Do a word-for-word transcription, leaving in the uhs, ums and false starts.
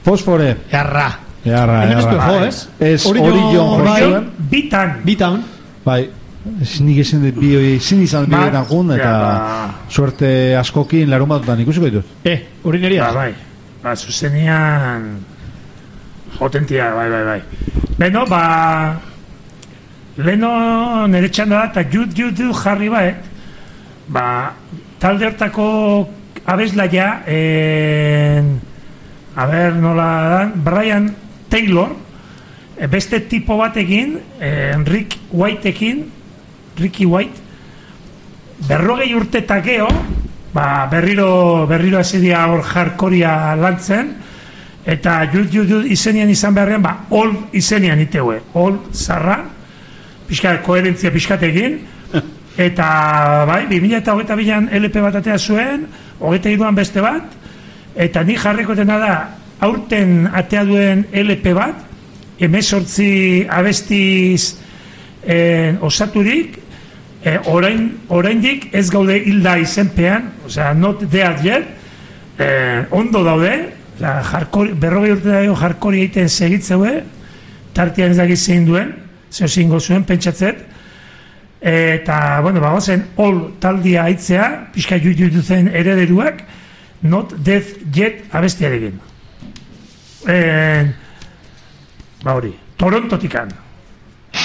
Fosfore. Jarra. Jarra, Hemen ez du jarra. jo, ez? Ez Orion joan. Bitan. Bitan. Bai. Nik ezin dut bi hori, ezin izan bi horietan jun, eta suerte askokin larun batutan ikusiko ditut. Eh, hori neria. Ba, bai. Ba, zuzenian potentia, bai, bai, bai. Beno, ba, leno nire txanda da, eta jut, jut, jut jarri baet, ba, talde hortako abeslaia, en, a ber, nola dan, Brian Taylor, beste tipo batekin, en, Rick Whiteekin, Ricky White, berrogei urte geho, ba, berriro, berriro azidia hor jarkoria lantzen, eta jut, jut, jut izenian izan beharrean, ba, ol izenian iteue, ol zarra, pixka, koherentzia pixkatekin, eta, bai, bi mila eta hogeita bilan L P bat atea zuen, hogeita iruan beste bat, eta ni jarriko dena da, aurten atea duen L P bat, emezortzi abestiz en, osaturik, e, orain, oraindik ez gaude hilda izenpean, osea, not dead yet, e, ondo daude, osea, berrogei urte dago jarkori egiten segitzeue, tartean ez dakiz zein duen, zeo zingo zuen, pentsatzet, eta, bueno, bagozen, ol taldia aitzea, pixka jutu zen erederuak, not dead yet abestiarekin. E, ba hori, Torontotikan.